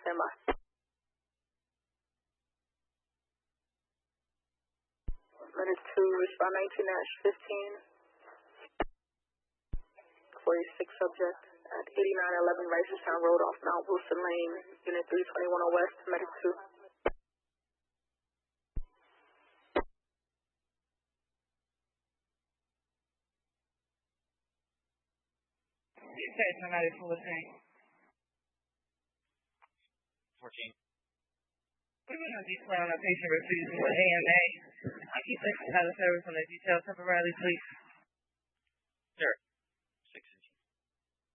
Stand by. Medic 2, respond 19-15. 46 subject at 8911 Ricerstown Road off Mount Wilson Lane, Unit 321 West, Medic 2. Okay, somebody for listening. 14. We're going to display on a patient refusing the AMA. I keep this out of service on the detail temporarily, please.